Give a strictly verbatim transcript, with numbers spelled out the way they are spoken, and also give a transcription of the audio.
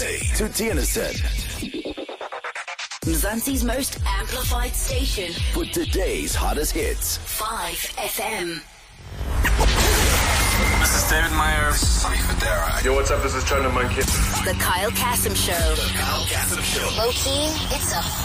Wednesday to Tienaset. Mzansi's most amplified station. For today's hottest hits. five F M. This is David Meyer. This is Sonny Federa. Yo, what's up? This is China Monkey. The Kyle Kasem Show. The Kyle Kasem Show. Low key, it's a